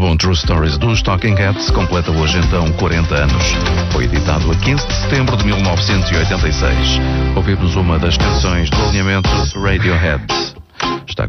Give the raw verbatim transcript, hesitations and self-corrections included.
álbum True Stories dos Talking Heads completa hoje então quarenta anos. Foi editado a quinze de setembro de mil novecentos e oitenta e seis. Ouvimos uma das canções do alinhamento Radiohead.